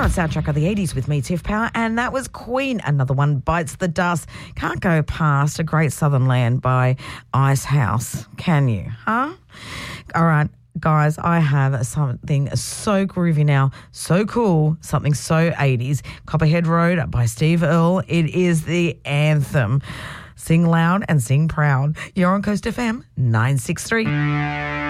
You're on Soundtrack of the 80s with me, Tiff Power, and that was Queen. Another one bites the dust. Can't go past A Great Southern Land by Icehouse, can you? Huh? All right, guys, I have something so groovy now, so cool, something so 80s. Copperhead Road by Steve Earle. It is the anthem. Sing loud and sing proud. You're on Coast FM 963.